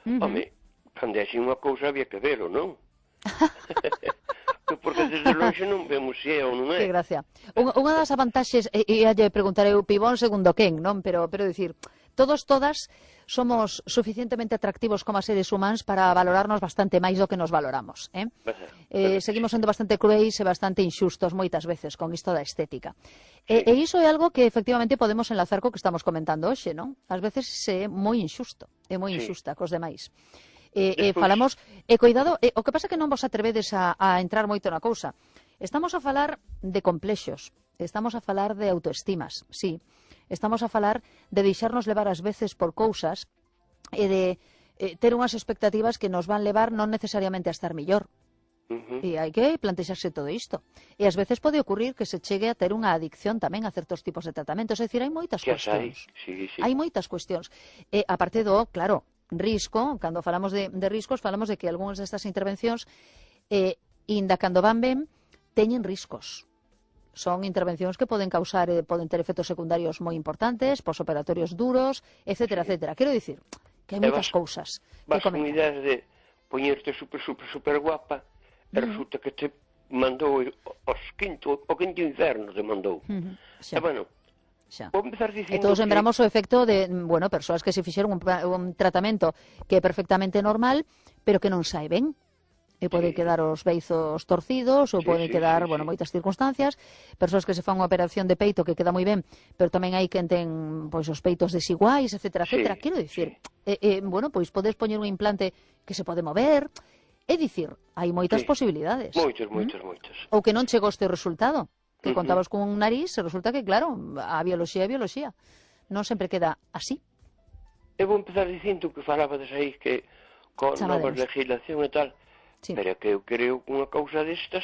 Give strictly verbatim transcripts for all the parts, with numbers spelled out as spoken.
Home, cando é así unha cousa había que velo, non? Porque desde longe non vemos se é ou non é. Que gracia. Unha, unha das avantaxes, e, e lle preguntarei o pibón segundo quen, non? Pero, pero dicir, todos, todas, somos suficientemente atractivos como seres humanos para valorarnos bastante máis do que nos valoramos, eh? eh seguimos sendo bastante cruéis e bastante inxustos moitas veces con isto da estética. Sí. E, e iso é algo que efectivamente podemos enlazar co que estamos comentando hoxe, non? Ás veces é moi inxusto, é moi inxusta sí. cos demais. E, e falamos, e cuidado, e, o que pasa é que non vos atrevedes a, a entrar moito na cousa. Estamos a falar de complexos, estamos a falar de autoestimas, sí. Estamos a falar de deixarnos levar ás veces por cousas e de eh, ter unhas expectativas que nos van levar non necesariamente a estar mellor. Uh-huh. E hai que plantexarse todo isto. E ás veces pode ocurrir que se chegue a ter unha adicción tamén a certos tipos de tratamentos. É dicir, hai moitas que cuestións. Sí, sí. Hai moitas cuestións. E a parte do, claro, risco, cando falamos de, de riscos, falamos de que algúns destas intervencións, eh, inda cando van ben, teñen riscos. Son intervencións que poden causar, eh, poden ter efectos secundarios moi importantes, posoperatorios duros, etcétera, sí. etcétera. Quero dicir que hai moitas cousas que comentar. Vas con ideas de poñerte super, super, super guapa, e resulta que te mandou os quinto, o quinto inferno te mandou. Uh -huh. E bueno, xa. Vou empezar dicindo e todos lembramos que... o efecto de, bueno, persoas que se fixeron un, un tratamento que é perfectamente normal, pero que non sae ben. E pode sí. quedar os beizos torcidos, ou sí, poden sí, quedar, sí, bueno, sí. moitas circunstancias, persoas que se fan unha operación de peito que queda moi ben, pero tamén hai quen ten, pois, os peitos desiguais, etcétera, etcétera. Sí, Quero dicir, sí. eh, eh, bueno, pois podes poñer un implante que se pode mover, é dicir, hai moitas sí. posibilidades. Moitas, moitas, ¿Mm? moitas. Ou que non chegou este resultado, que uh -huh. contabas con un nariz, e resulta que, claro, a bioloxía é bioloxía. Non sempre queda así. Eu vou empezar dicindo que falabades aí que con nova legislación e tal, sí. pero que eu creo que unha causa destas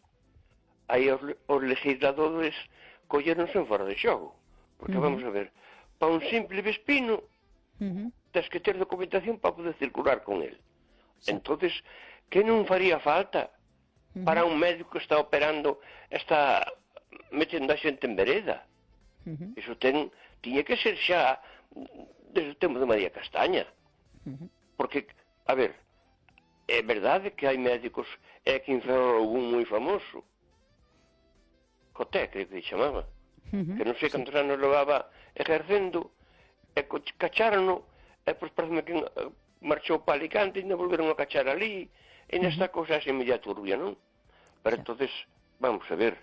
aí os, os legisladores colleronse en fora de xogo, porque uh -huh. vamos a ver, para un simple vespino uh -huh. tens que ter documentación para poder circular con el, sí. entonces que non faría falta uh -huh. para un médico que está operando, está metendo a xente en vereda, uh -huh. iso ten, tiña que ser xa desde o tempo de María Castaña, uh -huh. porque, a ver, é verdade que hai médicos, é que inferior algún moi famoso, Coté, creo que se chamaba, uh -huh. que non sei cantos anos levaba ejercendo, e cachárono, e pois parece que marchou para Alicante, e ainda volveron a cachar ali, e nesta uh -huh. cosa así media turbia, non? Pero sí. entonces, vamos a ver,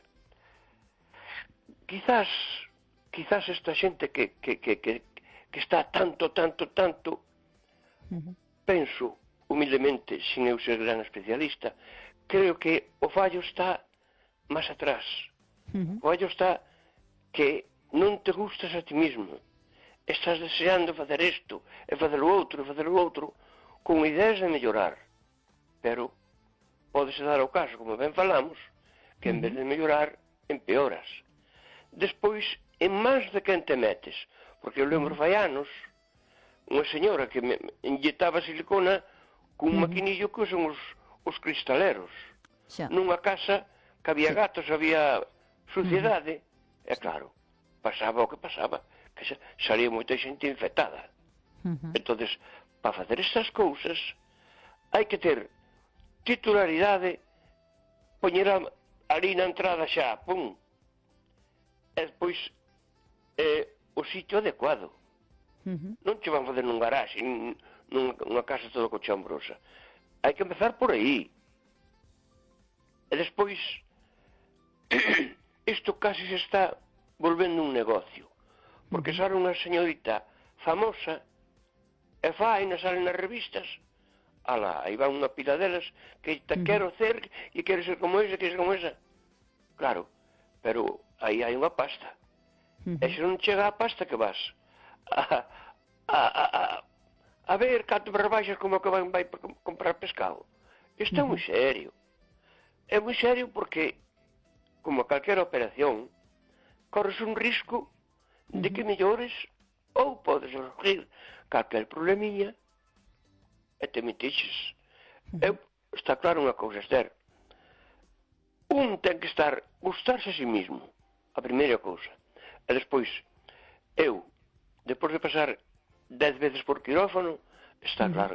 quizás, quizás esta xente que, que, que, que, que está tanto, tanto, tanto, uh -huh. penso, humildemente, sin eu ser gran especialista, creo que o fallo está máis atrás. Uh -huh. O fallo está que non te gustas a ti mismo. Estás deseando facer isto, e facer o outro, e facer o outro, con ideas de mellorar. Pero pódese dar o caso, como ben falamos, que en vez de mellorar, empeoras. Despois, en máis de quen te metes, porque eu lembro fai anos, unha señora que me inyectaba silicona cun uh -huh. maquinillo que son os, os cristaleros. Xa. Nunha casa que había sí. gatos, había suciedade, uh -huh. e claro, pasaba o que pasaba, que salía moita xente infectada. Uh -huh. Entonces, para facer estas cousas, hai que ter titularidade, poñer ali na entrada xa, pum, e despois eh, o sitio adecuado. Uh -huh. Non che van fazer nun garaxe, nunha casa toda cochambrosa. Hai que empezar por aí. E despois isto casi se está volvendo un negocio, porque sale unha señorita famosa e fai, na salen nas revistas, alá, aí va unha pila delas que te quero ser, e quero ser como esa, quero ser como esa. Claro, pero aí hai unha pasta. E se non chega a pasta, que vas a a a a a ver canto me rebaixas como que vai, vai comprar pescado. Isto uh -huh. é moi serio. É moi serio porque, como calquera operación, corres un risco de que mellores ou podes surgir calquer probleminha e te metixes. Uh -huh. Eu, está claro unha cousa, Esther. Un ten que estar, gustarse a si mismo, a primeira cousa. E despois, eu, depois de pasar dez veces por quirófano, está claro